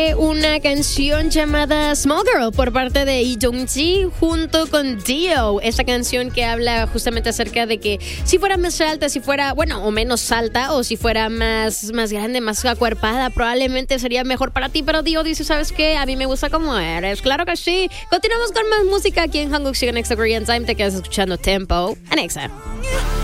Una canción llamada Small Girl por parte de Lee Dong-gi junto con Dio. Esta canción que habla justamente acerca de que si fuera más alta, si fuera, bueno, o menos alta, o si fuera más grande, más acuerpada, probablemente sería mejor para ti. Pero Dio dice, ¿sabes qué? A mí me gusta como eres. Claro que sí. Continuamos con más música aquí en Hanguk Sigan Extra Korean Time. Te quedas escuchando Tempo en Exa.